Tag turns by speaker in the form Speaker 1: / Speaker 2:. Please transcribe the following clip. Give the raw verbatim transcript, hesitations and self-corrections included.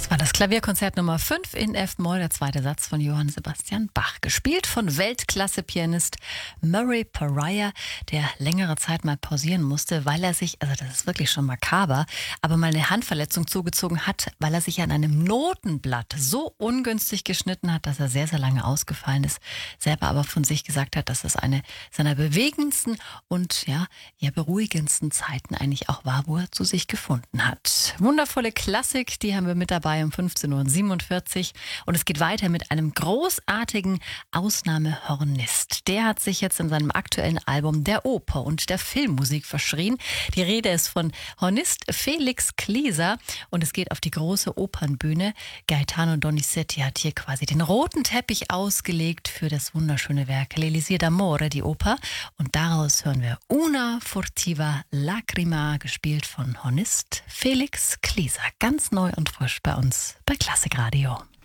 Speaker 1: Das war das Klavierkonzert Nummer fünf in F-Moll, der zweite Satz von Johann Sebastian Bach. Gespielt von Weltklasse-Pianist Murray Pariah, der längere Zeit mal pausieren musste, weil er sich, also das ist wirklich schon makaber, aber mal eine Handverletzung zugezogen hat, weil er sich an einem Notenblatt so ungünstig geschnitten hat, dass er sehr, sehr lange ausgefallen ist. Selber aber von sich gesagt hat, dass das eine seiner bewegendsten und ja, ja beruhigendsten Zeiten eigentlich auch war, wo er zu sich gefunden hat. Wundervolle Klassik, die haben wir mit dabei um fünfzehn Uhr siebenundvierzig und es geht weiter mit einem großartigen Ausnahmehornist. Der hat sich jetzt in seinem aktuellen Album der Oper und der Filmmusik verschrien. Die Rede ist von Hornist Felix Klieser und es geht auf die große Opernbühne. Gaetano Donizetti hat hier quasi den roten Teppich ausgelegt für das wunderschöne Werk L'Elisir d'Amore, die Oper, und daraus hören wir Una furtiva lacrima, gespielt von Hornist Felix Klieser. Ganz neu und frisch bei uns bei Klassikradio.